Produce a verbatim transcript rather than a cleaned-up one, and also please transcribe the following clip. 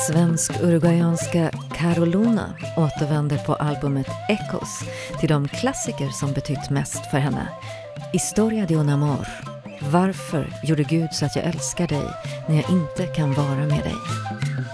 Svensk-uruguayanska Carolina återvänder på albumet Echos till de klassiker som betytt mest för henne. Historia de un amor. Varför gjorde Gud så att jag älskar dig när jag inte kan vara med dig?